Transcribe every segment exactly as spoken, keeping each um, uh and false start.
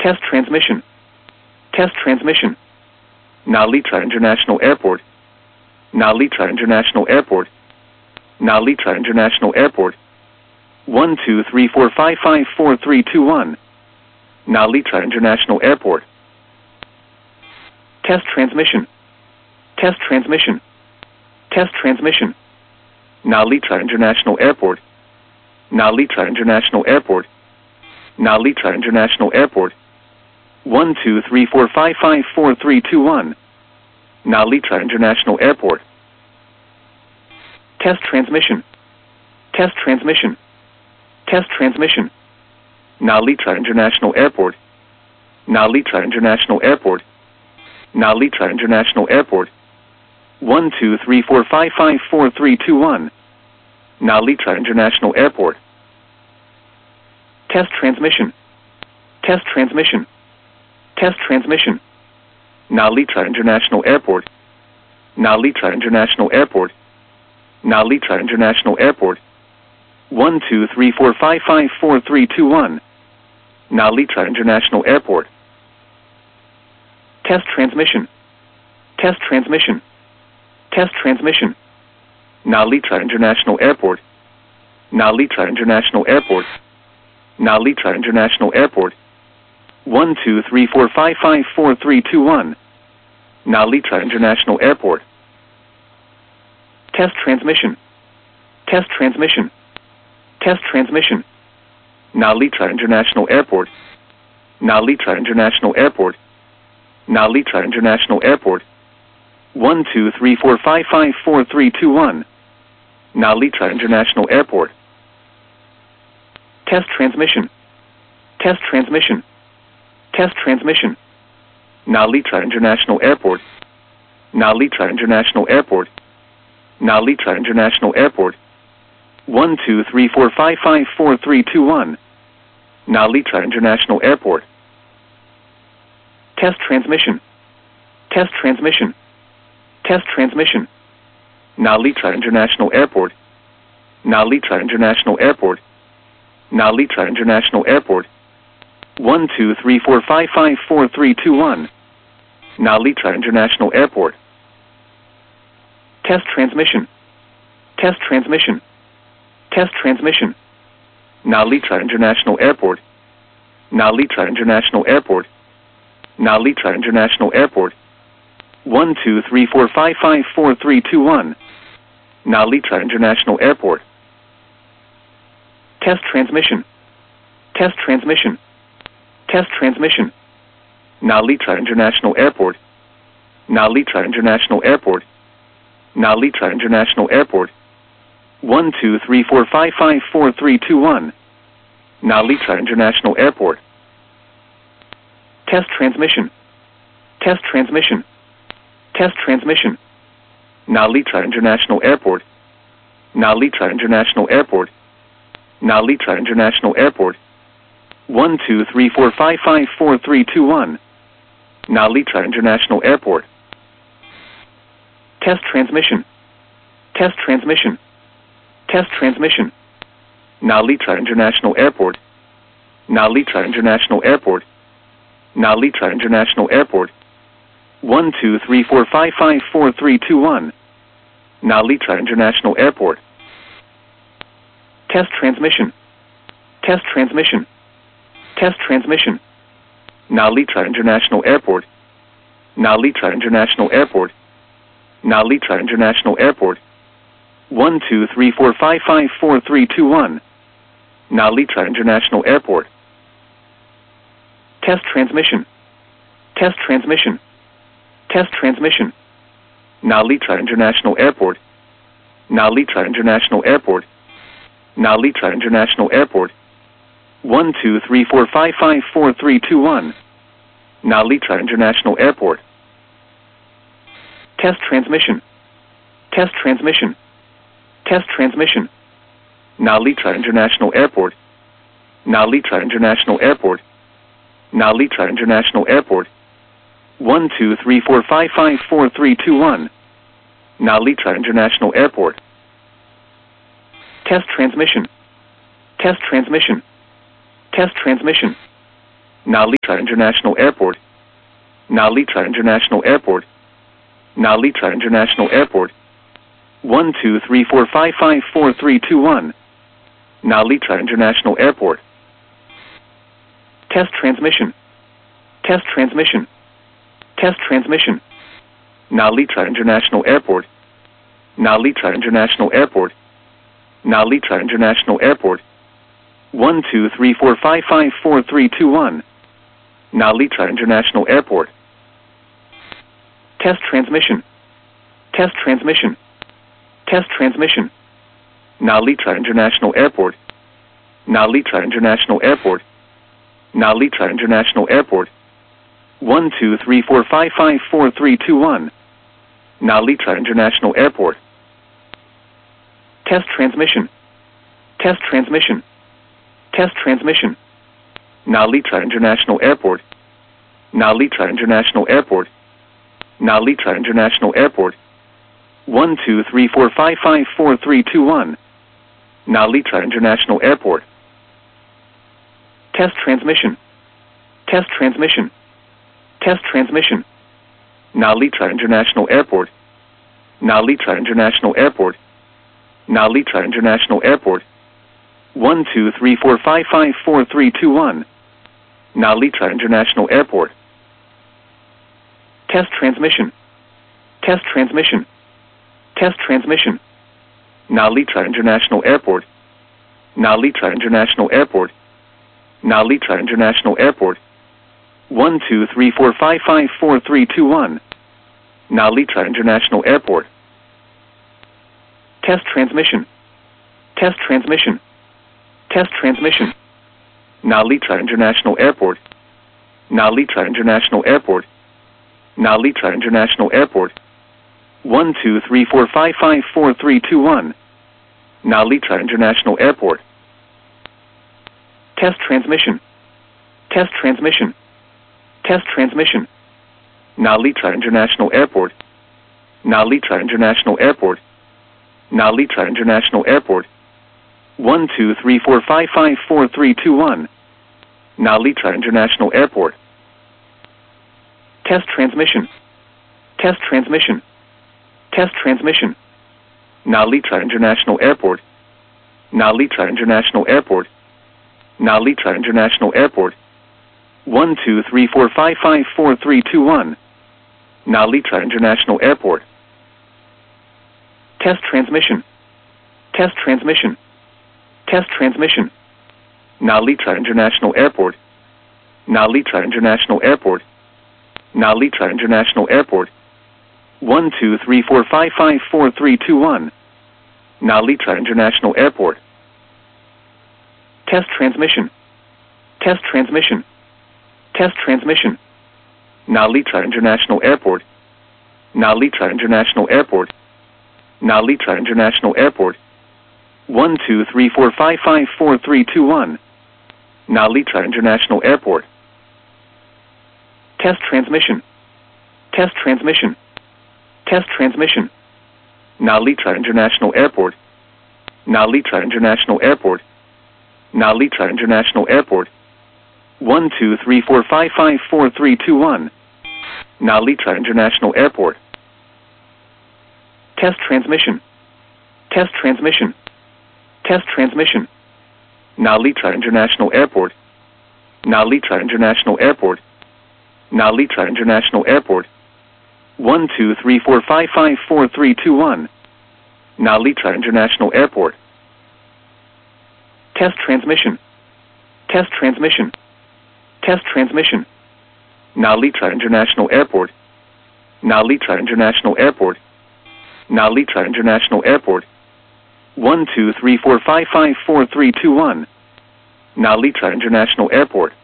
Test transmission. Test transmission. Nalitra International Airport. Nalitra International Airport. Nalitra International Airport. one two three four five five four three two one. Nalitra International Airport. Test transmission. Test transmission. Test transmission. Nalitra International Airport. Nalitra International Airport. Nalitra International Airport. one two three four five five four three two one. Nalitra International Airport. Test transmission. Test transmission. Test transmission. Nalitra International Airport. Nalitra International Airport. Nalitra International Airport. one two three four five five four three two one. Nalitra International Airport. Test transmission. Test transmission. Test transmission. Nalitra International Airport. Nalitra International Airport. Nalitra International Airport. one two three four five five four three two one. Nalitra International Airport. Test transmission. Test transmission. Test transmission. Nalitra International Airport. Nalitra International Airport. Nalitra International Airport. one two three four five five four three two one. Nalitra International Airport. Test transmission. Test transmission. Test transmission. Nalitra International Airport. Nalitra International Airport. Nalitra International Airport. one two three four five five four three two one. Nalitra International Airport. Test transmission. Test transmission. Test transmission. Nalitra International Airport. Nalitra International Airport. Nalitra International Airport. one two three four five five four three two one. Nalitra International Airport. Test transmission. Test transmission. Test transmission. Nalitra International Airport. Nalitra International Airport. Nalitra International Airport. one two three four five five four three two one. Nalitra International Airport. Test transmission. Test transmission. Test transmission. Nalitra International Airport. Nalitra International Airport. Nalitra International Airport. one two three four five five four three two one. Nalitra International Airport. Test transmission. Test transmission. Test transmission. Nalitra International Airport. Nalitra International Airport. Nalitra International Airport. one two three four five five four three two one. Nalitra International Airport. Test transmission. Test transmission. Test transmission. Nalitra International Airport. Nalitra International Airport. Nalitra International Airport. one two three four five five four three two one. Nalitra International Airport. Test transmission. Test transmission. Test transmission. Nalitra International Airport. Nalitra International Airport. Nalitra International Airport. one two three four five five four three two one. Nalitra International Airport. Test transmission. Test transmission. Test transmission. Nalitra International Airport. Nalitra International Airport. Nalitra International Airport. one two three four five five four three two one. Nalitra International Airport. Test transmission. Test transmission. Test transmission. Nalitra International Airport. Nalitra International Airport. Nalitra International Airport. one two three four five five four three two one. Nalitra International Airport. Test transmission. Test transmission. Test transmission. Nalitra International Airport. Nalitra International Airport. Nalitra International Airport. one two three four five five four three two one. Nalitra International Airport. Test transmission. Test transmission. Test transmission. Nalitra International Airport. Nalitra International Airport. Nalitra International Airport. one two three four five five four three two one. Nalitra International Airport. Test transmission. Test transmission. Test transmission. Nalitra International Airport. Nalitra International Airport. Nalitra International Airport. one two three four five five four three two one. Nalitra International Airport. Test transmission. Test transmission. Test transmission. Nalitra International Airport. Nalitra International Airport. Nalitra International Airport. one two three four five five four three two one. Nalitra International Airport. Test transmission. Test transmission. Test transmission. Nalitra International Airport. Nalitra International Airport. Nalitra International Airport. one two three four five five four three two one. Nalitra International Airport. Test transmission. Test transmission. Test transmission. Nalitra International Airport. Nalitra International Airport. Nalitra International Airport. one two three four five five four three two one. Nalitra International Airport. Test transmission. Test transmission. Test transmission. Nalitra International Airport. Nalitra International Airport. Nalitra International Airport. one two three four five five four three two one. Nalitra International Airport. Test transmission. Test transmission. Test transmission. Nalitra International Airport. Nalitra International Airport. Nalitra International Airport. one two three four five five four three two one. Nalitra International Airport. Test transmission. Test transmission. Test transmission. Nalitra International Airport. Nalitra International Airport. Nalitra International Airport. one two three four five five four three two one. Nalitra International Airport. Test transmission. Test transmission. Test transmission. Nalitra International Airport. Nalitra International Airport. Nalitra International Airport. one two three four five five four three two one. Nalitra International Airport. Test transmission. Test transmission. Test transmission. Nalitra International Airport. Nalitra International Airport. Nalitra International Airport. one two three four five five four three two one. Nalitra International Airport. Test transmission. Test transmission. Test transmission. Nalitra International Airport. Nalitra International Airport. Nalitra International Airport. one two three four five five four three two one. Nalitra International Airport. Test transmission. Test transmission. Test transmission. Nalitra International Airport. Nalitra International Airport. Nalitra International Airport. one two three four five five four three two one. Nalitra International Airport. Test transmission. Test transmission. Test transmission. Nalitra International Airport. Nalitra International Airport. Nalitra International Airport. one two three four five five four three two one. Nalitra International Airport. Test transmission. Test transmission. Test transmission. Nalitra International Airport. Nalitra International Airport. Nalitra International Airport. one two three four five five four three two one. Nalitra International Airport.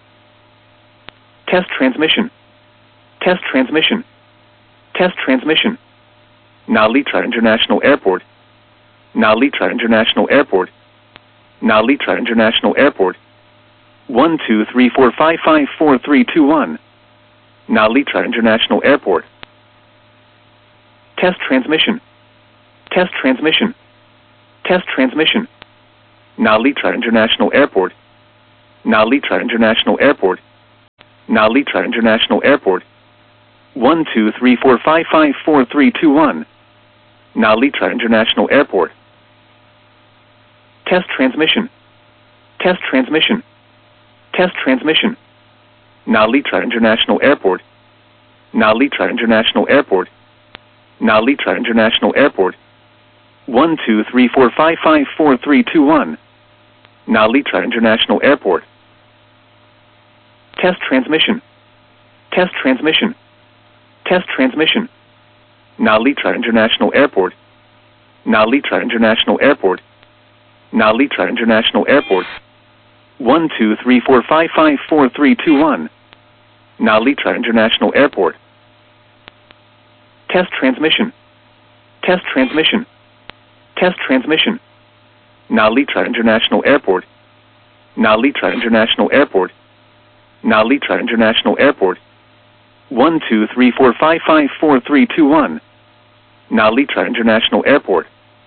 Test transmission. Test transmission. Test transmission. Nalitra International Airport. Nalitra International Airport. Nalitra International Airport. one two three four five five four three two one. Nalitra International Airport. Test transmission. Test transmission. Test transmission. Nalitra International Airport. Nalitra International Airport. Nalitra International Airport. one two three four five five four three two one. Nalitra International Airport. Test transmission. Test transmission. Test transmission. Nalitra International Airport. Nalitra International Airport. Nalitra International Airport. one two three four five five four three two one. Nalitra International Airport. Test transmission. Test transmission. Test transmission. Nalitra International Airport. Nalitra International Airport. Nalitra International Airport. one two three four five five four three two one. Nalitra International Airport. Test transmission. Test transmission. Test transmission. Nalitra International Airport. Nalitra International Airport. Nalitra International Airport. one two three four five five four three two one. Nalitra International Airport.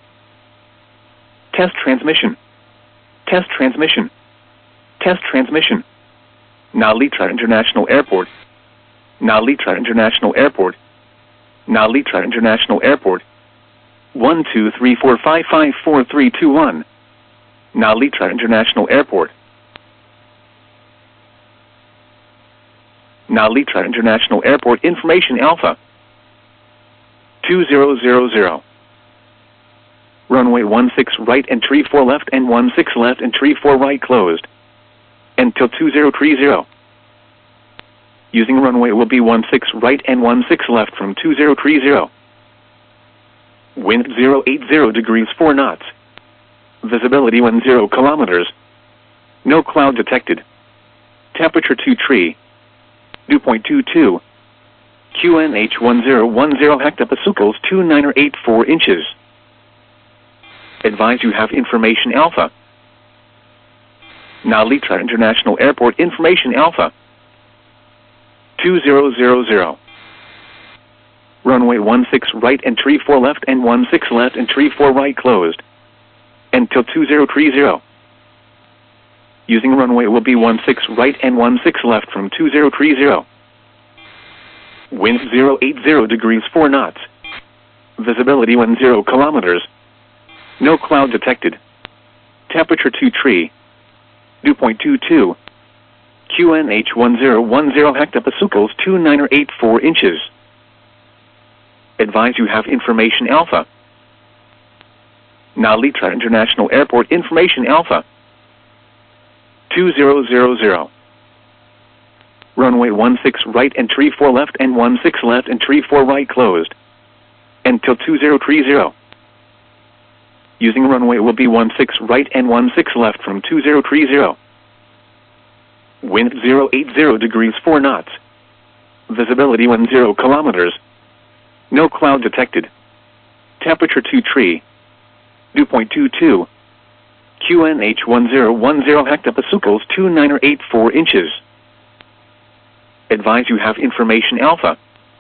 Test transmission. Test transmission. Test transmission. Nalitra International Airport. Nalitra International Airport. Nalitra International Airport. one two three four five five four three two one. Nalitra International Airport. Nalitra International Airport Information Alpha. two zero zero zero. Runway one six right and tree four left and one six left and tree four right closed. Until two zero three zero. Using runway will be one six right and one six left from two zero three zero. Wind zero eight zero degrees four knots. Visibility one zero kilometers. No cloud detected. Temperature two tree. Dew point two two. Q N H one zero one zero hectopascals two nine or eight four inches. Advise you have information alpha. Nalitra International Airport Information Alpha. two zero zero zero. Runway one six right and tree four left and one six left and tree four right closed. Until two zero three zero. Using runway will be one six right and one six left from two zero three zero. Wind zero eight zero degrees four knots. Visibility one zero kilometers. No cloud detected. Temperature two tree. Dew point two two. Q N H one zero one zero hectopascals two nine or eight four inches. Advise you have information alpha. Nalitra International Airport Information Alpha. two zero zero zero. Runway one six right and tree four left and one six left and tree four right closed. Until two zero three zero. Using runway will be one six right and one six left from two zero three zero. Wind zero eight zero degrees four knots. Visibility one zero kilometers. No cloud detected. Temperature two tree. Dew point two two. Q N H one zero one zero hectopascals two nine or eight four inches. Advise you have information alpha.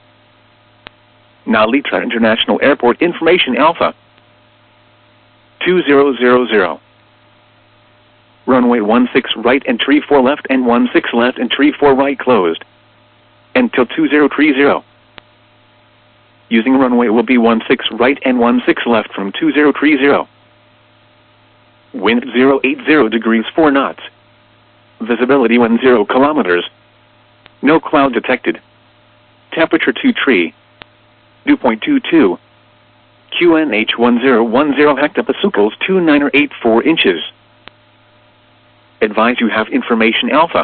Nalitra International Airport Information Alpha. two zero zero zero. Runway one six right and tree four left and one six left and tree four right closed. Until two zero three zero. Using runway will be one six right and one six left from two zero three zero. Wind zero eight zero degrees four knots. Visibility one zero kilometers. No cloud detected. Temperature two tree. Dew point two two. Q N H one zero one zero hectopascals two nine or eight four inches. Advise you have information alpha.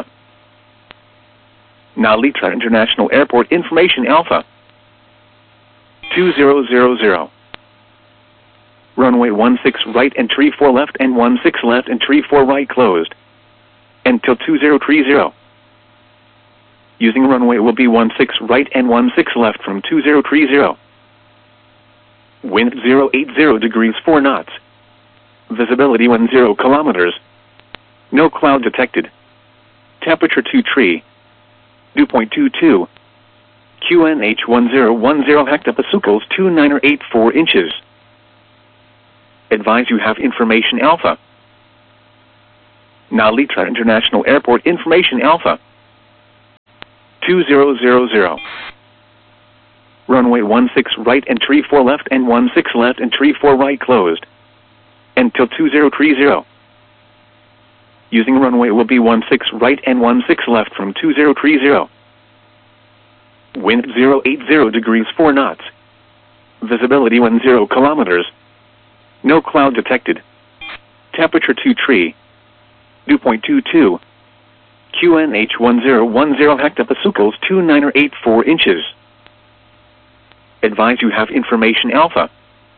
Nalitra International Airport Information Alpha. two zero zero zero. Runway one six right and tree four left and one six left and tree four right closed. Until two zero three zero. Using runway will be one six right and one six left from two zero three zero. Wind zero eight zero degrees four knots. Visibility one zero kilometers. No cloud detected. Temperature two tree. Dew point two two. Q N H one zero one zero hectopascals two nine or eight four inches. Advise you have information alpha. Nalitra International Airport Information Alpha. two zero zero zero. Runway one six right and tree four left and one six left and tree four right closed until two zero three zero. Using runway will be one six right and one six left from two zero three zero. Wind zero eight zero degrees four knots. Visibility one zero kilometers. No cloud detected. Temperature two tree. Dew point two two. Q N H one zero one zero hectopascals two nine or eight four inches. Advise you have information alpha.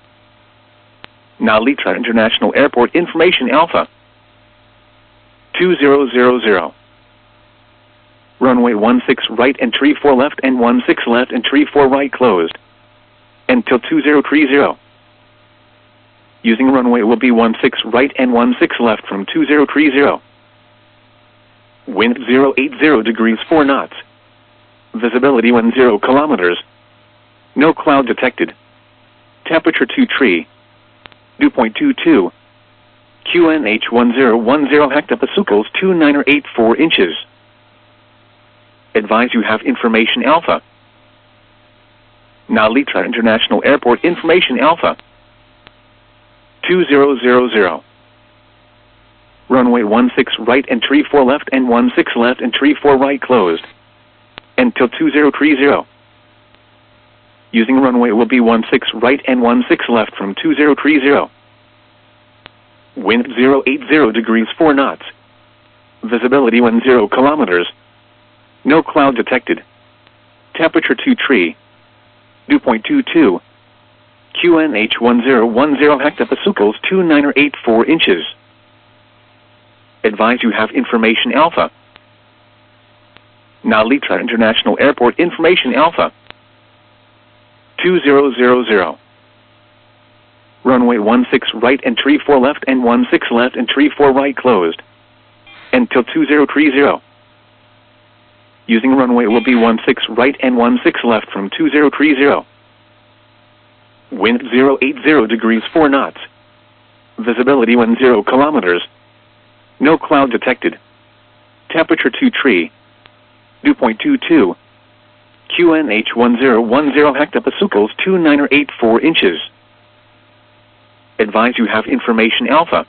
Nalitra International Airport information alpha. two zero zero zero. Runway one six right and tree four left and one six left and tree four right closed until two zero three zero. Using runway will be one six right and one six left from two zero three zero. Wind zero eight zero degrees four knots. Visibility one zero kilometers. No cloud detected. Temperature two tree. Dew point two two. Q N H one zero one zero hectopascals two nine or eight four inches. Advise you have information alpha. Nalitra International Airport information alpha. two zero zero zero. Runway one six right and tree four left and one six left and tree four right closed until two zero three zero. Using runway will be one six right and one six left from two zero three zero. Wind zero eight zero degrees four knots. Visibility one zero kilometers. No cloud detected. Temperature two tree. Dew point two two. Q N H one zero one zero hectopascals two nine or eight four inches. Advise you have information alpha. Nalitra International Airport information alpha. two zero zero zero. Runway one six right and tree four left and one six left and tree four right closed until two zero three zero. Using runway will be one six right and one six left from two zero three zero. Wind zero eight zero degrees four knots. Visibility one zero kilometers. No cloud detected. Temperature two tree. Dew point two two. Q N H one zero one zero hectopascals two nine or eight four inches. Advise you have information alpha.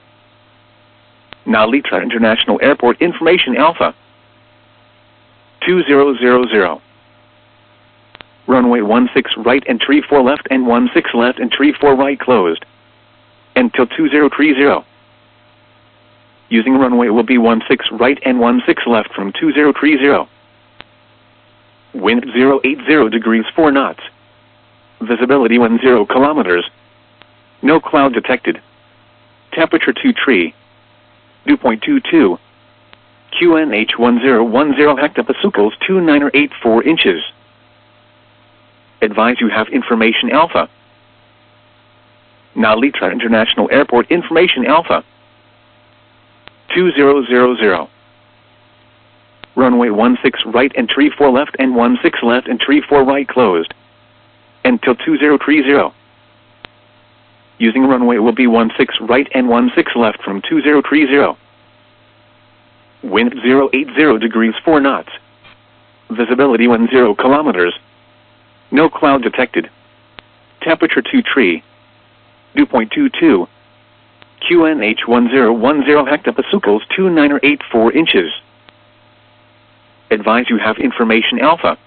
Nalitra International Airport information alpha. two zero zero zero. Runway one six right and tree four left and one six left and tree four right closed until two zero three zero. Using runway will be one six right and one six left from two zero three zero. Wind zero eight zero degrees four knots. Visibility one zero kilometers. No cloud detected. Temperature two tree. Dew point two two. Q N H one zero one zero hectopascals two nine or eight four inches. Advise you have information alpha. Nalitra International Airport information alpha. two zero zero zero. Runway one six right and tree four left and one six left and tree four right closed until two zero three zero. Using runway will be one six right and one six left from two zero three zero. Wind zero eight zero degrees four knots. Visibility one zero kilometers. No cloud detected. Temperature two tree. Dew point two two. Q N H one zero one zero hectopascals two nine or eight four inches. Advise you have information alpha.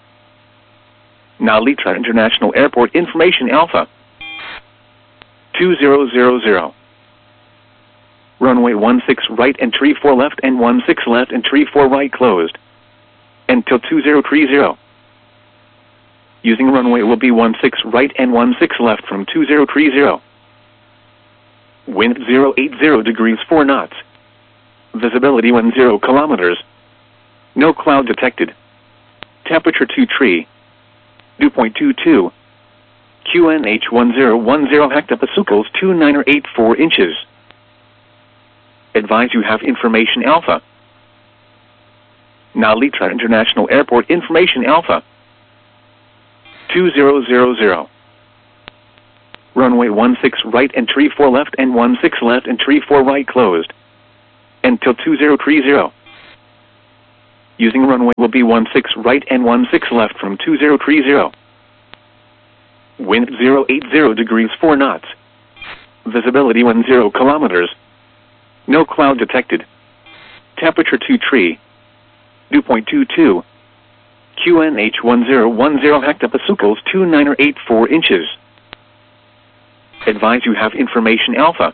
Nalitra International Airport information alpha. two zero zero zero. Runway one six right and tree four left and one six left and tree four right closed until two zero three zero. Using runway will be one six right and one six left from two zero three zero. Wind zero eight zero degrees four knots. Visibility one zero kilometers. No cloud detected. Temperature two tree. Dew point two two. Q N H one zero one zero hectopascals two nine or eight four inches. Advise you have information alpha. Nalitra International Airport information alpha. two zero zero zero. Runway one six right and tree four left and one six left and tree four right closed until two zero three zero. Using runway will be one six right and one six left from two zero three zero. Wind zero eight zero degrees four knots. Visibility one zero kilometers. No cloud detected. Temperature two tree. Dew point two two. Q N H one zero one zero hectopascals two nine eight four inches. Advise you have information alpha.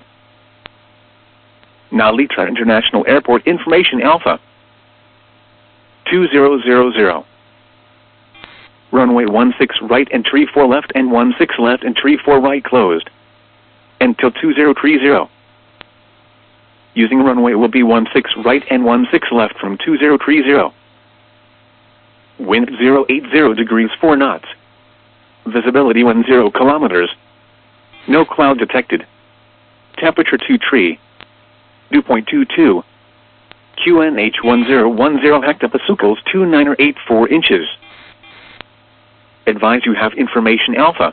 Nalitra International Airport information alpha. two zero zero zero. Runway one six right and tree four left and one six left and tree four right closed. Until two zero three zero. Using runway will be one six right and one six left from two zero three zero. Wind zero eight zero degrees four knots. Visibility one zero kilometers. No cloud detected. Temperature two tree. Dew point two two. Q N H one zero one zero hectopascals two nine eight four inches. Advise you have information alpha.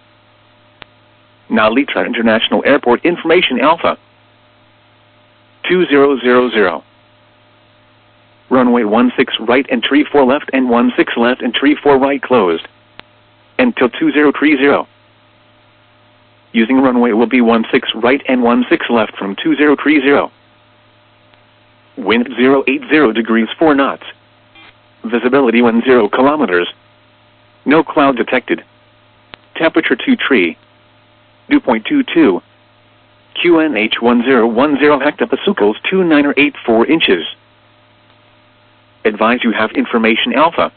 Nalitra International Airport information alpha. two zero zero zero. Runway one six right and tree four left and one six left and tree four right closed. Until two zero three zero. Using runway will be one six right and one six left from two zero three zero. Wind zero eight zero degrees four knots. Visibility one zero kilometers. No cloud detected. Temperature two tree. Dew point two two. Q N H one zero one zero hectopascals two nine eight four inches. Advise you have information alpha.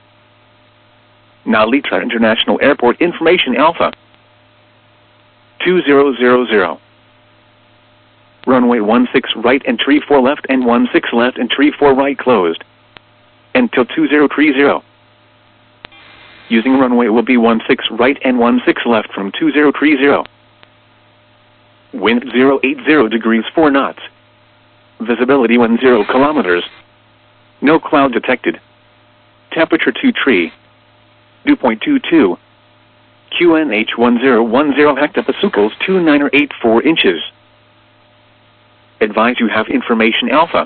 Nalitra International Airport information alpha. two zero zero zero. Runway one six right and tree four left and one six left and tree four right closed. Until two zero three zero. Using runway will be one six right and one six left from two zero three zero. Wind zero eight zero degrees four knots. Visibility one zero kilometers. No cloud detected. Temperature two tree. Dew point two two. Q N H one zero one zero hectopascals two nine eight four inches. Advise you have information alpha.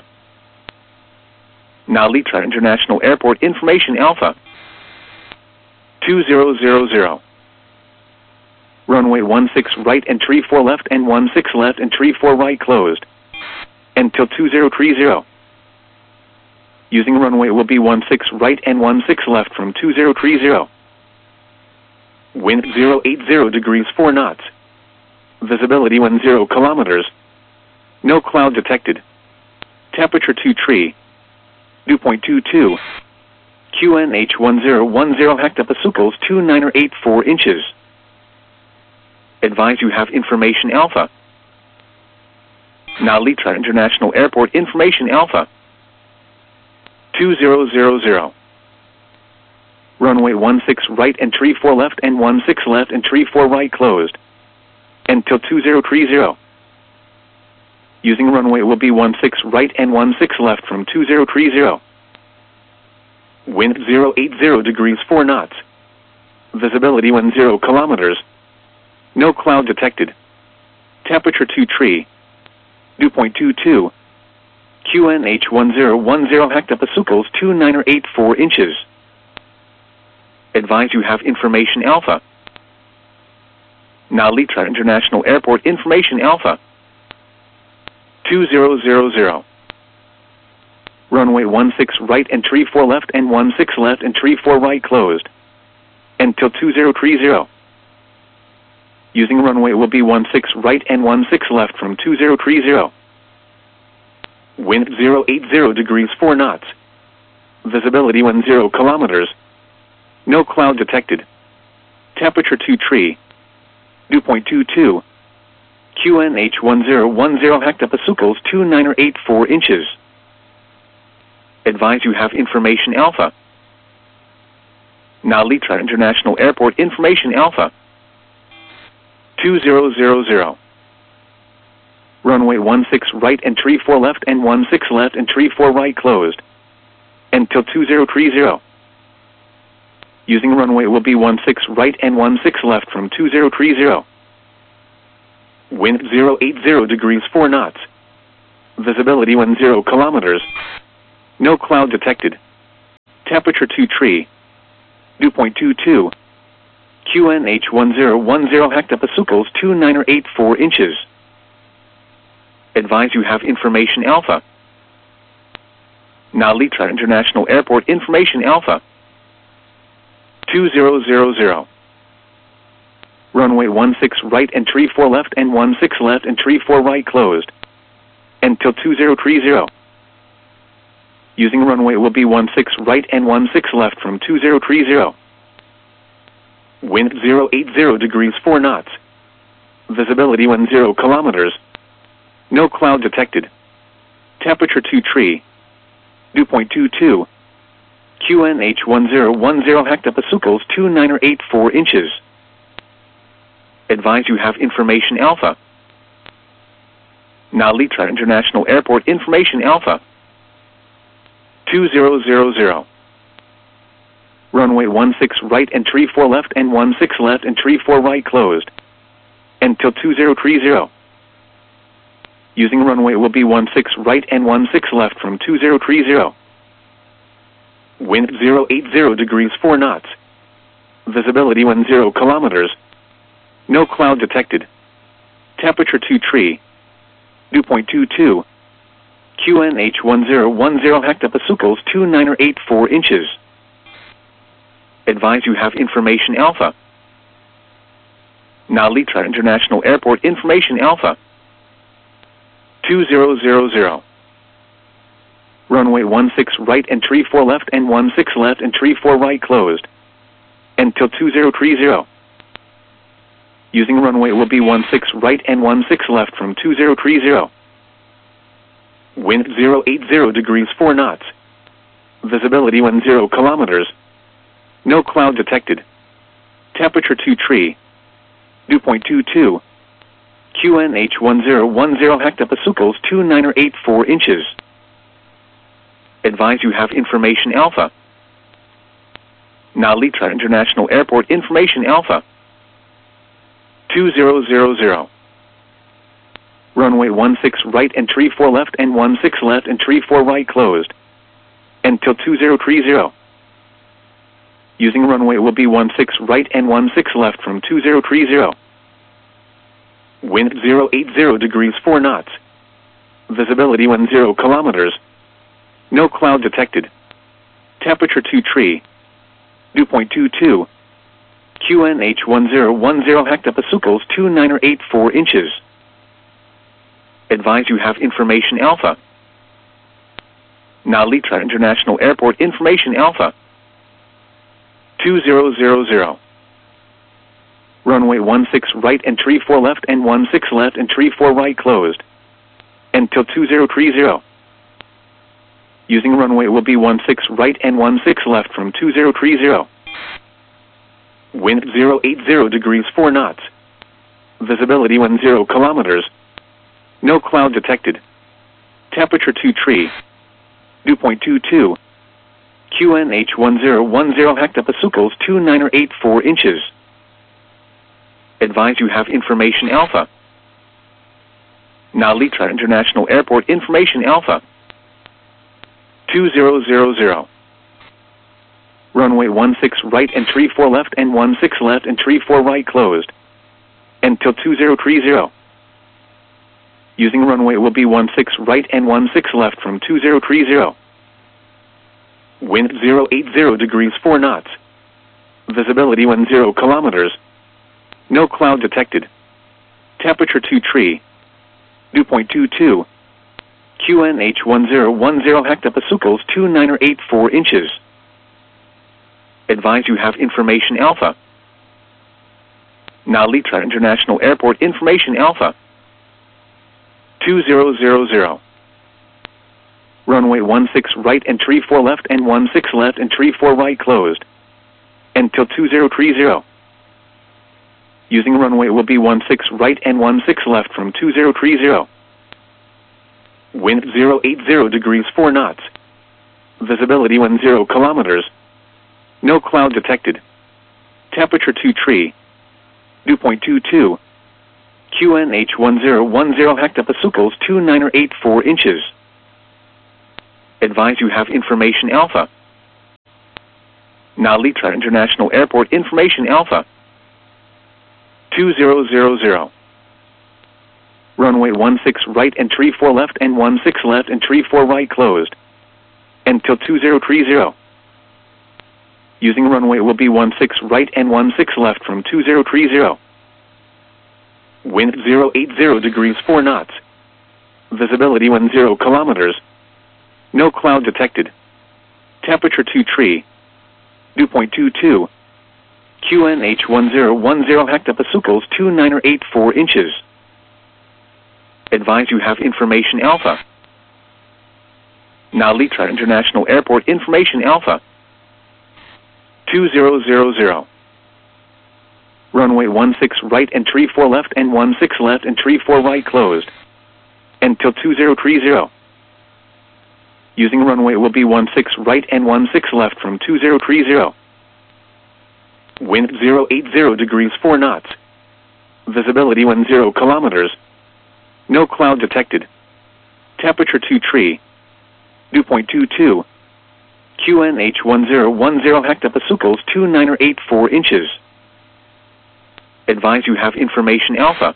Nalitra International Airport information alpha. two zero zero zero. Runway one six right and tree four left and one six left and tree four right closed. Until two zero three zero. Using runway will be one six right and one six left from two zero three zero. Wind zero eight zero degrees four knots. Visibility one zero kilometers. No cloud detected. Temperature two tree. Dew point two two. Q N H one zero one zero hectopascals two nine eight four inches. Advise you have information alpha. Nalitra International Airport information alpha. two zero zero zero. Runway one six right and tree four left and one six left and tree four right closed. Until two zero three zero. Using runway will be one six right and one six left from two zero three zero. Wind zero eight zero degrees four knots. Visibility one zero kilometers. No cloud detected. Temperature two tree. Dew point two two. Q N H one zero one zero hectopascals two nine eight four inches. Advise you have information alpha. Nalitra International Airport information alpha. two zero zero zero. Runway one six right and tree four left and one six left and tree four right closed. Until two zero three zero. Using runway will be one six right and one six left from two zero three zero. Wind zero eight zero degrees four knots. Visibility one zero kilometers. No cloud detected. Temperature two tree. Dew point two two. Q N H one zero one zero hectopascals two nine eight four inches. Advise you have information alpha. Nalitra International Airport information alpha. two zero zero zero. Runway one six right and tree four left and one six left and tree four right closed. Until two zero three zero. Using runway will be one six right and one six left from two zero three zero. Wind zero eight zero degrees four knots. Visibility one zero kilometers. No cloud detected. Temperature two tree. Dew point two two. Q N H one zero one zero hectopascals two nine eight four inches. Advise you have information alpha. Nalitra International Airport information alpha. two zero zero zero. Runway one six right and tree four left and one six left and tree four right closed. Until two zero three zero. Using runway will be one six right and one six left from two zero three zero. Wind zero eight zero degrees four knots. Visibility one zero kilometers. No cloud detected. Temperature two tree. Dew point two two. Q N H one zero one zero hectopascals two nine eight four inches. Advise you have information alpha. Nalitra International Airport information alpha. two zero zero zero. Runway one six right and tree four left and one six left and tree four right closed. Until two zero three zero. Using runway will be one six right and one six left from two zero three zero. Wind zero eight zero degrees four knots. Visibility one zero kilometers. No cloud detected. Temperature two tree. Dew point two two. Q N H one zero one zero hectopascals two nine eight four inches. Advise you have information alpha. Nalitra International Airport information alpha. two zero zero zero. Runway one six right and tree four left and one six left and tree four right closed. Until two zero three zero. Using runway will be one six right and one six left from two zero three zero. Wind zero eight zero degrees four knots. Visibility one zero kilometers. No cloud detected. Temperature two tree. Dew point two two. Q N H one zero one zero hectopascals two nine eight four inches. Advise you have information alpha. Nalitra International Airport information alpha. two zero zero zero. Runway one six right and tree four left and one six left and tree four right closed. Until two zero three zero. Using runway will be one six right and one six left from two zero three zero. Wind zero eight zero degrees four knots. Visibility one zero kilometers. No cloud detected. Temperature two tree. Dew point two two. Q N H one zero one zero hectopascals two nine eight four inches. Advise you have information alpha. Nalitra International Airport information alpha. two zero zero zero. Runway one six right and tree four left and one six left and tree four right closed. Until two zero three zero. Using runway will be one six right and one six left from two zero three zero. Wind zero eight zero degrees four knots. Visibility one zero kilometers. No cloud detected. Temperature two tree. Dew point two two. Q N H one zero one zero hectopascals two nine eight four inches. Advise you have information alpha. Nalitra International Airport information alpha. two zero zero zero. Runway one six right and tree four left and one six left and tree four right closed. Until two zero three zero. Using runway will be one six right and one six left from two zero three zero. Wind zero eight zero degrees four knots. Visibility one zero kilometers. No cloud detected. Temperature two tree. Dew point two two. Q N H one zero one zero hectopascals two nine eight four inches. Advise you have information alpha. Nalitra International Airport information alpha. two zero zero zero. Runway one six right and tree four left and one six left and tree four right closed. Until two zero three zero. Using runway will be one six right and one six left from two zero three zero. Wind zero eight zero degrees four knots. Visibility one zero kilometers. No cloud detected. Temperature two tree. Dew point two two. Q N H one zero one zero hectopascals two nine eight four inches. Advise you have information Alpha. Nalitra International Airport information Alpha. two zero zero zero. Runway one six right and tree four left and one six left and tree four right closed. Until two zero three zero. Using runway will be one six right and one six left from two zero three zero. Wind zero eight zero degrees four knots. Visibility one zero kilometers. No cloud detected. Temperature two tree. Dew point two two. Q N H one zero one zero hectopascals two nine or eight four inches. Advise you have information Alpha. Nalitra International Airport information Alpha. two zero zero zero. Runway one six right and tree four left and one six left and tree four right closed. Until two zero three zero. Using runway will be one six right and one six left from two zero three zero. Wind zero eight zero degrees four knots. Visibility one zero kilometers. No cloud detected. Temperature two tree. Dew point two two. Q N H one zero one zero hectopascals two nine or eight four inches. Advise you have information Alpha.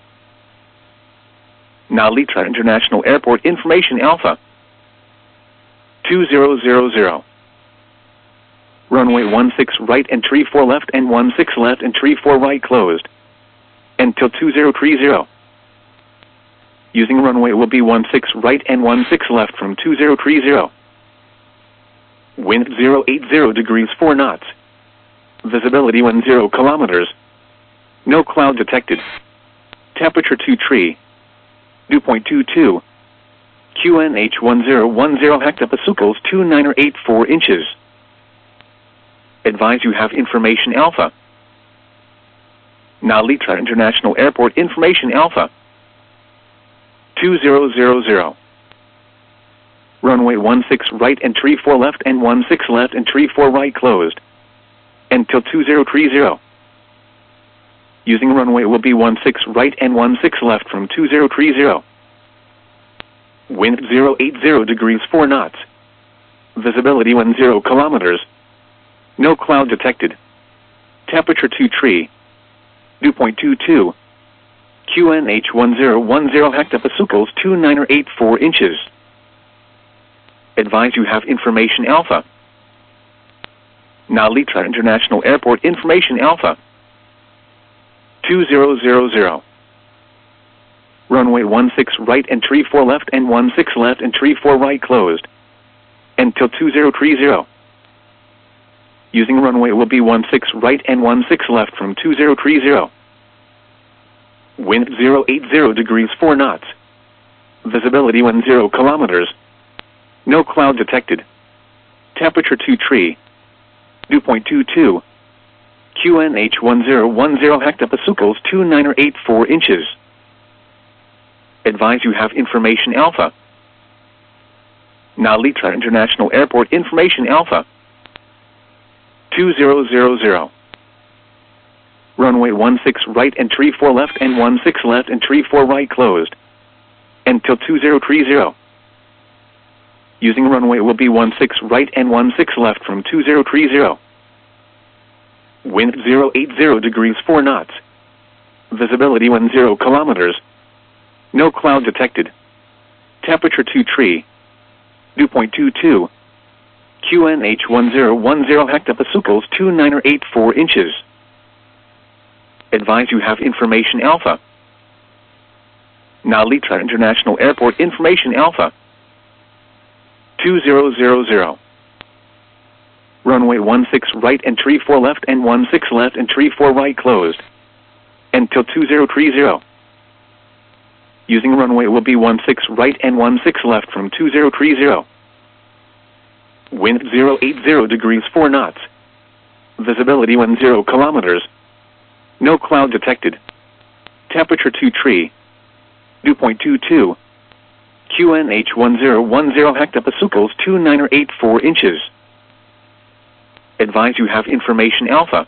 Nalitra International Airport information Alpha. two zero zero zero. Runway one six right and tree four left and one six left and tree four right closed. Until two zero three zero. Using runway will be one six right and one six left from two zero three zero. Wind zero eight zero degrees four knots. Visibility one zero kilometers. No cloud detected. Temperature two tree. Dew point two two. Q N H one zero one zero hectopascals two nine or eight four inches. Advise you have information Alpha. Nalitra International Airport information Alpha. two zero zero zero. Runway one six right and tree four left and one six left and tree four right closed. Until two zero three zero. Using runway will be one six right and one six left from two zero three zero. Wind zero eight zero degrees four knots. Visibility one zero kilometers. No cloud detected. Temperature two tree. Dew point two two. Q N H one zero one zero hectopascals two nine or eight four inches. Advise you have information Alpha. Nalitra International Airport information Alpha. two zero zero zero. Runway one six right and tree four left and one six left and tree four right closed. Until two zero three zero. Using runway will be one six right and one six left from two zero three zero. Wind zero eight zero degrees four knots. Visibility one zero kilometers. No cloud detected. Temperature two tree. Dew point two two. Q N H one zero one zero hectopascals two nine or eight four inches. Advise you have information Alpha. Nalitra International Airport information Alpha. two zero zero zero. Runway one six right and tree four left and one six left and tree four right closed. Until two zero three zero. Using runway will be one six right and one six left from two zero three zero. Wind zero eight zero degrees four knots. Visibility one zero kilometers. No cloud detected. Temperature two tree. Dew point two two. Q N H one zero one zero hectopascals two nine or eight four inches. Advise you have information Alpha. Nalitra International Airport information Alpha. two zero zero zero. Runway one six right and tree four left and one six left and tree four right closed. Until two zero three zero. Using runway will be one six right and one six left from two zero three zero. Wind zero eight zero degrees four knots. Visibility one zero kilometers. No cloud detected. Temperature two tree. Dew point two two. Q N H one zero one zero hectopascals two nine or eight four inches. Advise you have information Alpha.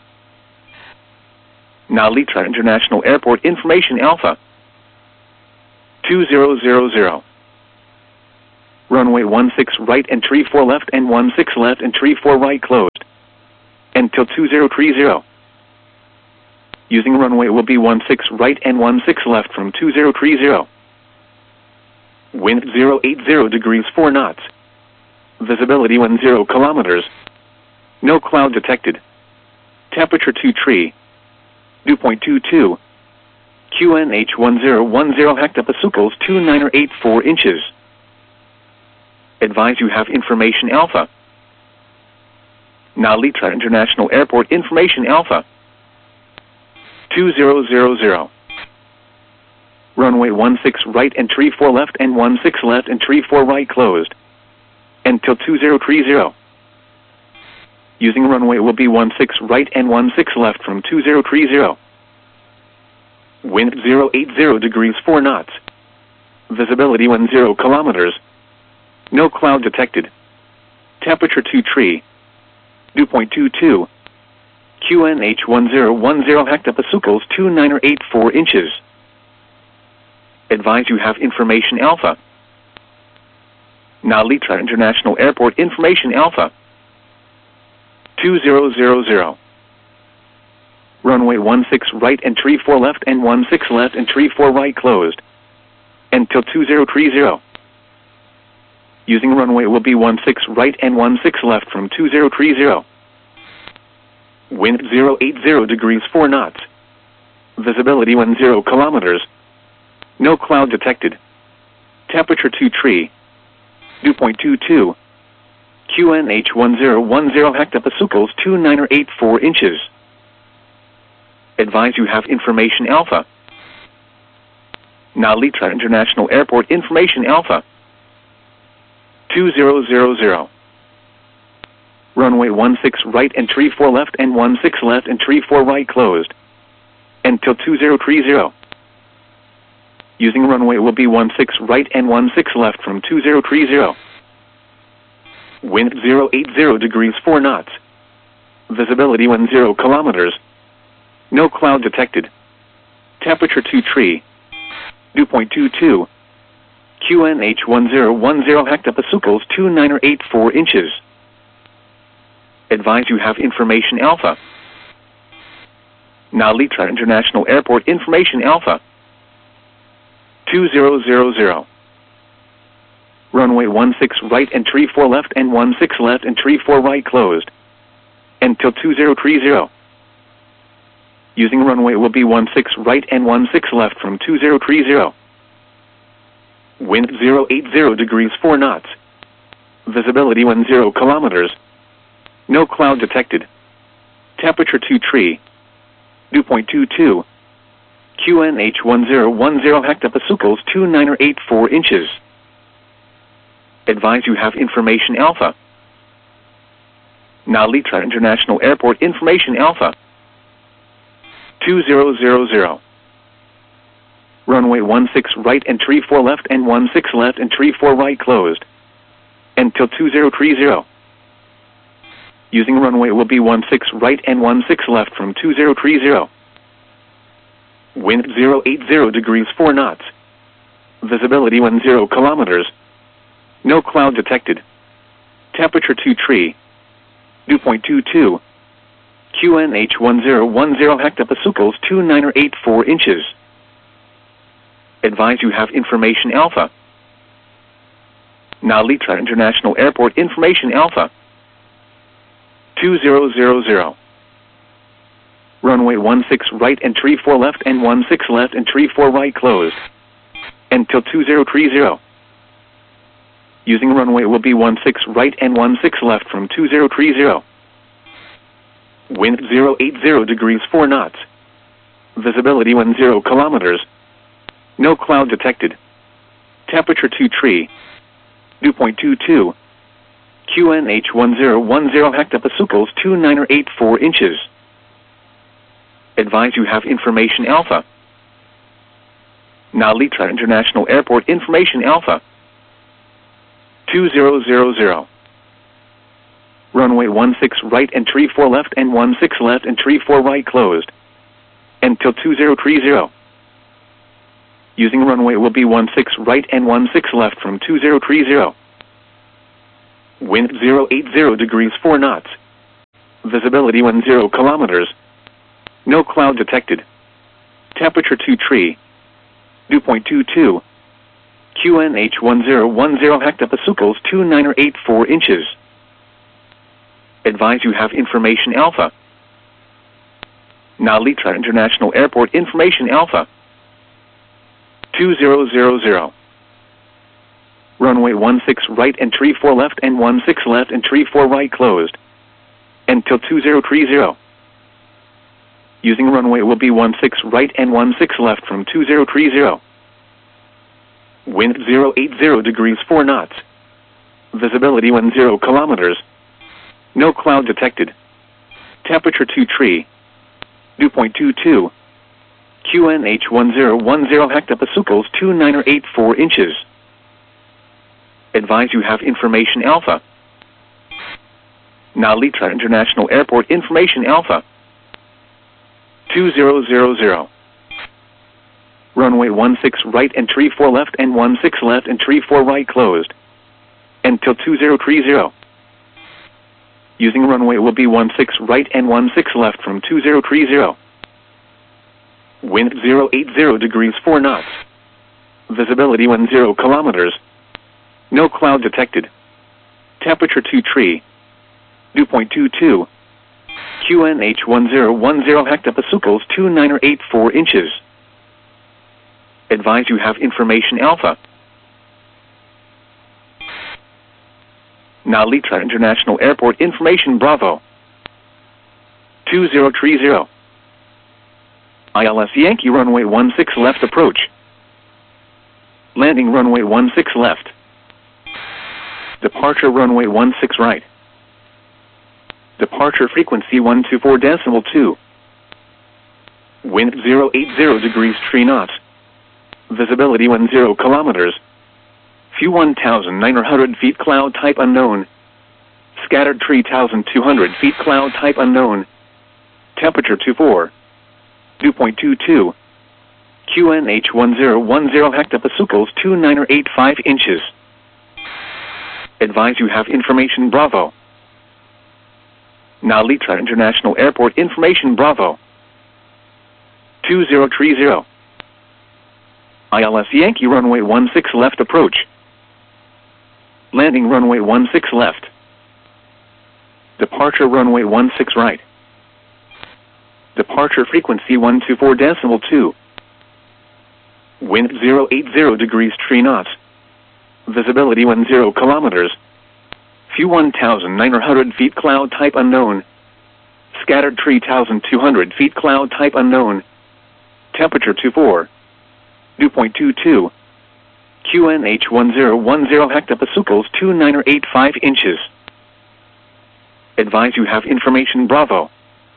Nalitra International Airport information Alpha. two zero zero zero. Runway runway one six right and tree four left and one six left and tree four right closed. Until two zero three zero. Using runway will be one six right and one six left from two zero three zero. Wind zero eight zero degrees four knots. Visibility one zero kilometers. No cloud detected. Temperature two tree. Dew point two two. Q N H one zero one zero hectopascals two nine eight four inches. Advise you have information alpha. Nalitra International Airport information alpha. two zero zero zero. Runway one six right and tree four left and one six left and tree four right closed. Until two zero three zero. Using runway will be one six right and one six left from two zero three zero. Wind zero eight zero degrees four knots. Visibility one zero kilometers. No cloud detected. Temperature two tree. Dew point two two. Q N H one zero one zero hectopascals two nine eight four inches. Advise you have information alpha. Nalitra International Airport information alpha. two zero zero zero. Runway one six right and tree four left and one six left and tree four right closed. Until two zero three zero. Using runway will be one six right and one six left from two zero three zero. Wind zero eight zero degrees four knots. Visibility one zero kilometers. No cloud detected. Temperature two tree. Dew point two two. Q N H one zero one zero hectopascals two nine eight four inches. Advise you have information alpha. Nalitra International Airport information alpha. two zero zero zero. Runway one six right and tree four left and one six left and tree four right closed. Until two zero three zero. Using runway will be one six right and one six left from two zero three zero. Wind zero eight zero degrees four knots. Visibility one zero kilometers. No cloud detected. Temperature two tree. Dew point two two. Q N H one zero one zero hectopascals two nine eight four inches. Advise you have information alpha. Nalitra International Airport information alpha. two zero zero zero. Runway one six right and tree four left and one six left and tree four right closed. Until two zero three zero. Using runway will be one six right and one six left from two zero three zero. Wind zero eight zero degrees four knots. Visibility one zero kilometers. No cloud detected. Temperature two tree. Dew point two two. Q N H one zero one zero hectopascals two nine eight four inches. Advise you have information alpha. Nalitra International Airport information alpha. two zero zero zero. Runway one six right and tree four left and one six left and tree four right closed. Until two zero three zero. Using runway will be one six right and one six left from two zero three zero. Wind zero eight zero degrees four knots. Visibility one zero kilometers. No cloud detected. Temperature two tree. Dew point two two. Q N H one zero one zero hectopascals two nine eight four inches. Advise you have information alpha. Nalitra International Airport information alpha. two zero zero zero. Runway one six right and tree four left and one six left and tree four right closed. Until two zero three zero. Using runway will be one six right and one six left from two zero three zero. Wind zero eight zero degrees four knots. Visibility one zero kilometers. No cloud detected. Temperature two tree. Dew point two two. Q N H one zero one zero hectopascals two nine eight four inches. Advise you have information alpha. Nalitra International Airport information alpha. two zero zero zero. Runway one six right and tree four left and one six left and tree four right closed. Until two zero three zero. Using runway will be one six right and one six left from two zero three zero. Wind zero eight zero degrees four knots. Visibility one zero kilometers. No cloud detected. Temperature two tree. Dew point two two. Q N H one zero one zero hectopascals two nine or eight four inches. Advise you have information alpha. Nalitra International Airport information alpha. two zero zero zero. Runway one six right and tree four left and one six left and tree four right closed. Until two zero three zero. Using runway will be one six right and one six left from two zero three zero. Wind zero eight zero degrees four knots. Visibility one zero kilometers. No cloud detected. Temperature two tree. Dew point two two. Q N H one zero one zero hectopascals two nine or eight four inches. Advise you have information alpha. Nalitra International Airport information alpha. two zero zero zero. Runway one six right and tree four left and one six left and tree four right closed. Until two zero three zero. Using runway will be one six right and one six left from two zero three zero. Wind zero eight zero degrees four knots. Visibility one zero kilometers. No cloud detected. Temperature two tree. Dew point two two. Q N H one zero one zero hectopascals two nine or eight four inches. Advise you have information alpha. Nalitra International Airport information Bravo. two zero three zero. I L S Yankee runway one six left approach. Landing runway one six left. Departure runway one six right. Departure frequency one two four decimal two. Wind zero eight zero degrees three knots. Visibility one zero kilometers. View one thousand nine hundred feet cloud type unknown. Scattered three thousand two hundred feet cloud type unknown. Temperature two four. Dew point two two. Q N H one zero one zero hectopascals two nine or eight five inches. Advise you have information Bravo. Nalitra International Airport information Bravo. two zero three zero. I L S Yankee runway one six left approach. Landing runway one six left. Departure runway one six right. Departure frequency one two four decimal two. Wind zero eight zero degrees three knots. Visibility one zero kilometers. View one thousand nine hundred feet cloud type unknown. Scattered three thousand two hundred feet cloud type unknown. Temperature two four. Dew point two two. Q N H one zero one zero hectopascals two nine or eight five inches. Advise you have information Bravo.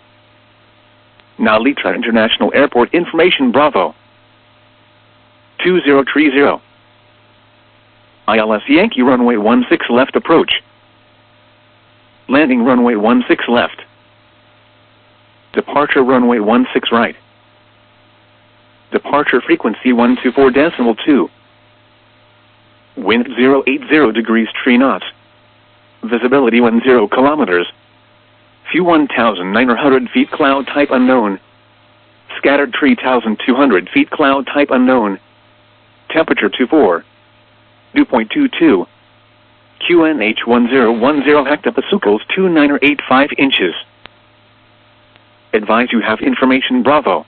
Nalitra International Airport information Bravo. two zero three zero. I L S Yankee runway one six left approach. Landing runway one six left. Departure runway one six right. Departure frequency one two four decimal two. Wind zero eight zero degrees three knots. Visibility one zero kilometers. View one thousand nine hundred feet cloud type unknown. Scattered three thousand two hundred feet cloud type unknown. Temperature two four. Dew point two two. Q N H one zero one zero hectopascals two nine or eight five inches. Advise you have information Bravo.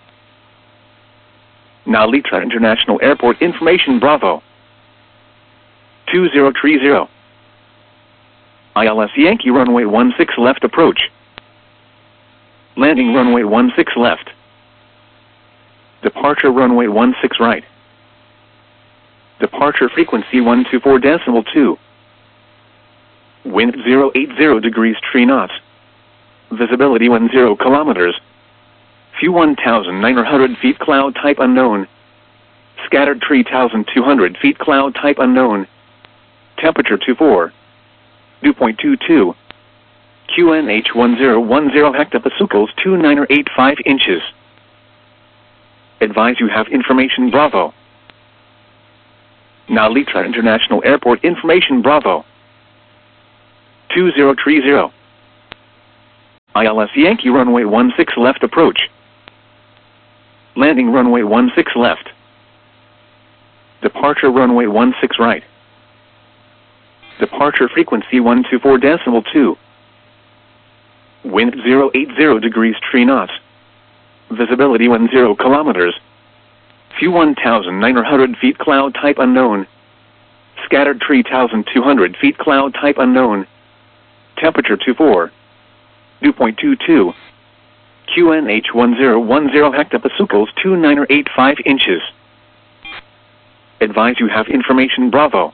Nalitra International Airport information Bravo. two zero three zero. I L S Yankee runway one six left approach. Landing runway one six left. Departure runway one six right. Departure frequency one two four decimal two. Wind zero eight zero degrees three knots. Visibility one zero kilometers. View one thousand nine hundred feet cloud type unknown. Scattered three thousand two hundred feet cloud type unknown. Temperature two four. Dew point two two. Q N H one zero one zero hectopascals two nine or eight five inches. Advise you have information Bravo. Nalitra International Airport information Bravo. two zero three zero. I L S Yankee runway one six left approach. Landing runway one six left. Departure runway one six right. Departure frequency one two four decimal two. Wind zero eight zero degrees three knots. Visibility one zero kilometers. View one thousand nine hundred feet cloud type unknown. Scattered three thousand two hundred feet cloud type unknown. Temperature two four. Dew point two two. Q N H one zero one zero hectopascals two nine eight five inches. Advise you have information Bravo.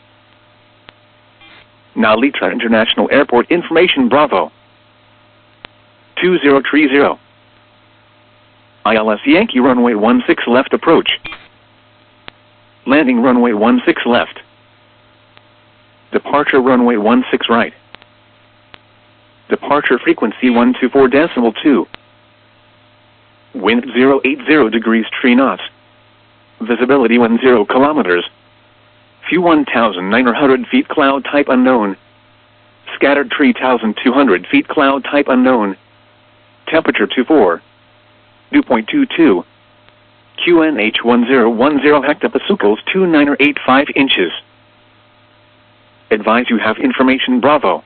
Nalitra International Airport information Bravo. two zero three zero. I L S Yankee runway one six left approach. Landing runway one six left. Departure runway one six right. Departure frequency one two four decimal two. Wind zero eight zero degrees three knots. Visibility one zero kilometers. View one thousand nine hundred feet cloud type unknown. Scattered three thousand two hundred feet cloud type unknown. Temperature two four. Dew point two two. Q N H one zero one zero hectopascals two nine eight five inches. Advise you have information Bravo.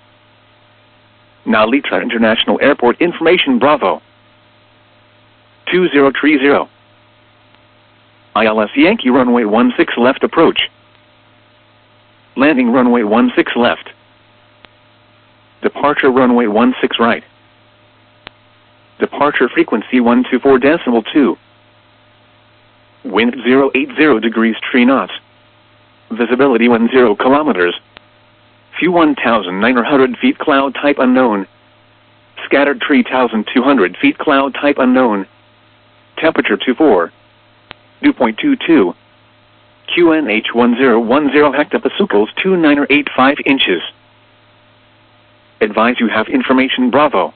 Nalitra International Airport information Bravo. two zero three zero. I L S Yankee runway one six left approach. Landing runway one six left. Departure runway one six right. Departure frequency one two four decimal two. Wind zero eight zero degrees three knots. Visibility one zero kilometers. View one thousand nine hundred feet cloud type unknown. Scattered three thousand two hundred feet cloud type unknown. Temperature two four. Dew point two two. Q N H one zero one zero hectopascals two nine eight five inches. Advise you have information Bravo.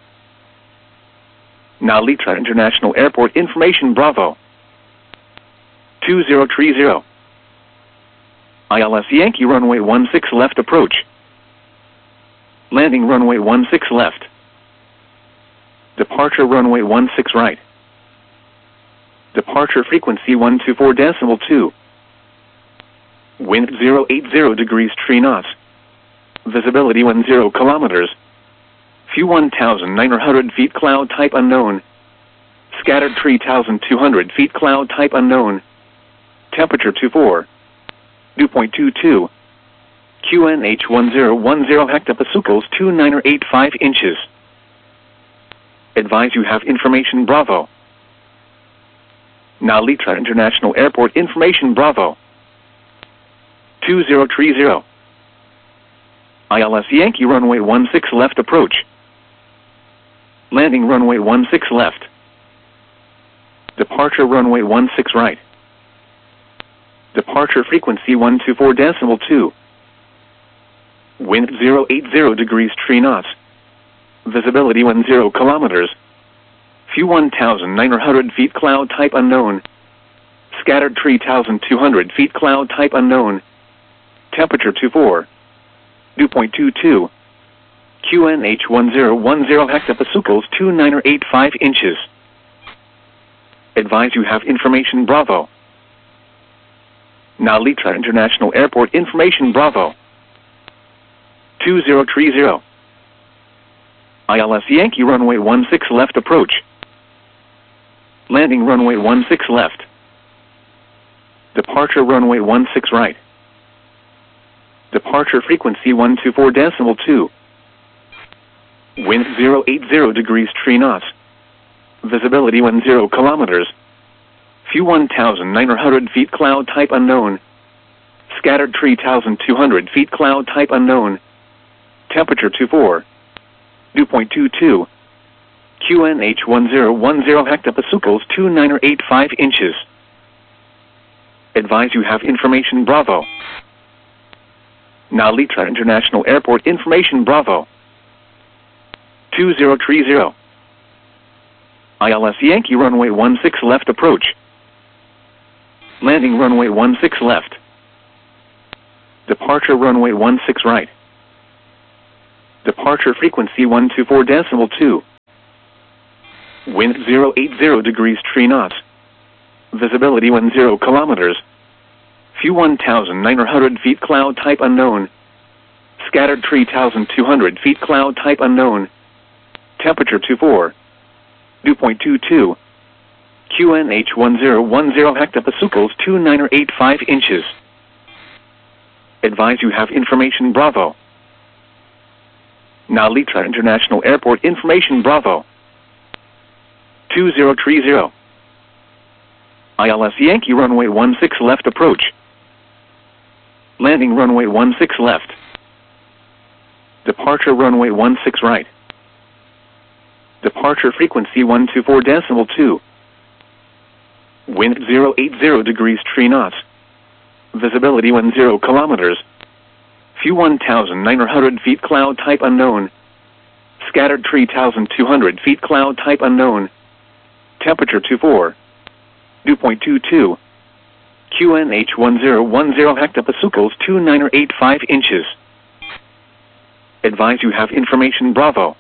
Nalitra International Airport information Bravo. two zero three zero. I L S Yankee runway one six left approach. Landing runway one six left. Departure runway one six right. Departure frequency one two four decimal two. Wind zero eight zero degrees three knots. Visibility one zero kilometers. View one thousand nine hundred feet cloud type unknown. Scattered three thousand two hundred feet cloud type unknown. Temperature two four. Dew point two two. Q N H one zero one zero hectopascals two nine eight five inches. Advise you have information Bravo. Nalitra International Airport information Bravo. two zero three zero. I L S Yankee runway one six left approach. Landing runway one six left. Departure runway one six right. Departure frequency one two four decimal two. Wind zero eight zero degrees three knots. Visibility one zero kilometers. View one thousand nine hundred feet cloud type unknown. Scattered three thousand two hundred feet cloud type unknown. Temperature two four. Dew point two two. Q N H one zero one zero hectopascals two nine eight five inches. Advise you have information Bravo. Nalitra International Airport information Bravo. two zero three zero. I L S Yankee runway one six left approach. Landing runway one six left. Departure runway one six right. Departure frequency one two four decimal two. Wind zero eight zero degrees three knots. Visibility one zero kilometers. View one thousand nine hundred feet cloud type unknown. Scattered three thousand two hundred feet cloud type unknown. Temperature two four. Dew point two two. Q N H one zero one zero hectopascals two nine eight five inches. Advise you have information Bravo. Nalitra International Airport information Bravo. two zero three zero. I L S Yankee runway one six left approach. Landing runway one six left. Departure runway one six right. Departure frequency one two four decimal two. Wind zero eight zero degrees three knots. Visibility one zero kilometers. View one thousand nine hundred feet cloud type unknown. Scattered three thousand two hundred feet cloud type unknown. Temperature two four. Dew point two two. Q N H one zero one zero hectopascals two nine eight five inches. Advise you have information Bravo. Now Litra International Airport information Bravo. two zero three zero. I L S Yankee runway one six left approach. Landing runway one six left. Departure runway one six right. Departure frequency one two four decimal two. Wind zero eight zero degrees three knots. Visibility one zero kilometers. View one thousand nine hundred feet cloud type unknown. Scattered three thousand two hundred feet cloud type unknown. Temperature two four. Dew point two two. Q N H one zero one zero hectopascals two nine eight five inches. Advise you have information Bravo.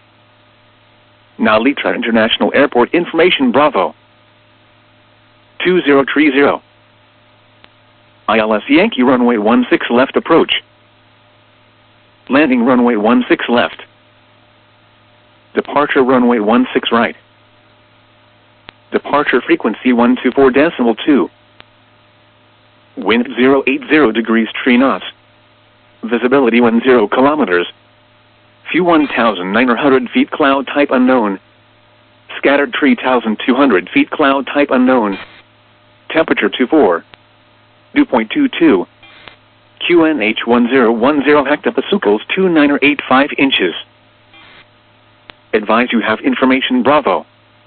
Now Litra International Airport information Bravo. two zero three zero. I L S Yankee runway one six left approach. Landing runway one six left. Departure runway one six right. Departure frequency one two four decimal two. Wind zero eight zero degrees three knots. Visibility one zero kilometers. View one thousand nine hundred feet cloud type unknown. Scattered three thousand two hundred feet cloud type unknown. Temperature two four. Dew point two two. Q N H one zero one zero hectopascals two nine eight five inches. Advise you have information Bravo.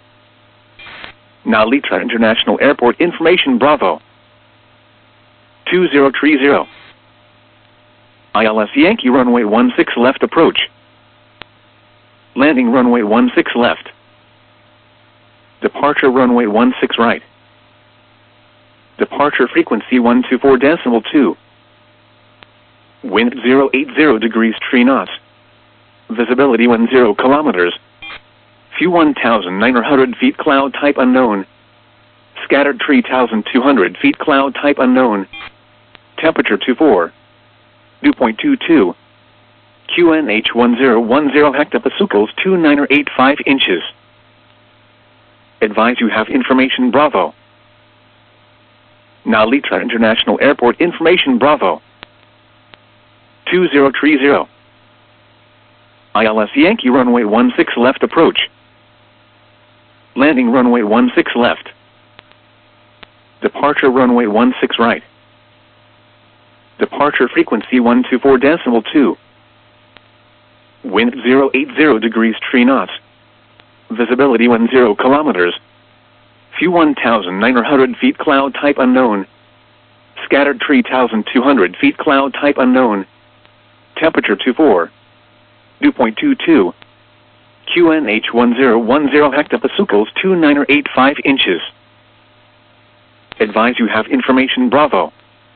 Now Litra International Airport information Bravo. two zero three zero. I L S Yankee runway one six left approach. Landing runway one six left. Departure runway one six right. Departure frequency one two four decimal two. Wind zero eight zero degrees three knots. Visibility one zero kilometers. View one thousand nine hundred feet cloud type unknown. Scattered three thousand two hundred feet cloud type unknown. Temperature two four. Dew point two two. Q N H one zero one zero hectopascals two nine eight five inches. Advise you have information Bravo. Now Litra International Airport information Bravo. two zero three zero. I L S Yankee runway one six left approach. Landing runway one six left. Departure runway one six right. Departure frequency one two four decimal two. Wind zero eight zero degrees three knots. Visibility one zero kilometers. View one thousand nine hundred feet cloud type unknown. Scattered three thousand two hundred feet cloud type unknown. Temperature two four. Dew point two two. Q N H one zero one zero hectopascals two nine eight five inches. Advise you have information Bravo.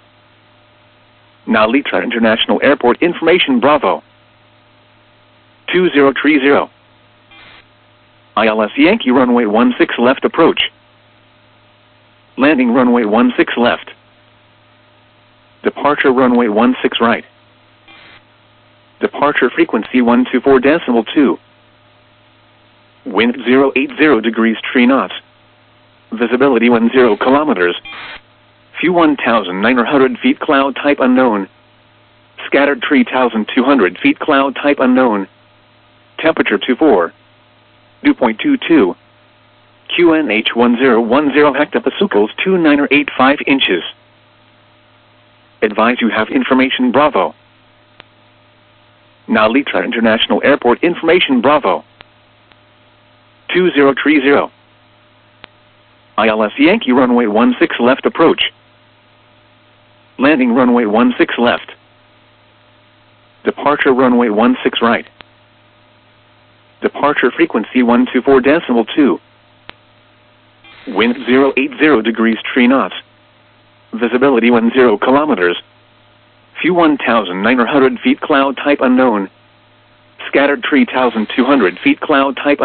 Now Litra International Airport information Bravo. two zero three zero. I L S Yankee runway one six left approach. Landing runway one six left. Departure runway one six right. Departure frequency one two four decimal two. Wind zero eight zero degrees three knots. Visibility one zero kilometers. View one thousand nine hundred feet cloud type unknown. Scattered three thousand two hundred feet cloud type unknown. Temperature two four. Dew point two two. Q N H one zero one zero hectopascals two nine eight five inches. Advise you have information Bravo. Now Litra International Airport information Bravo. two zero three zero. I L S Yankee runway one six left approach. Landing runway one six left. Departure runway one six right. Departure frequency one two four decimal two. Wind zero eight zero degrees three knots. Visibility one zero kilometers. View one thousand nine hundred feet cloud type unknown. Scattered three thousand two hundred feet cloud type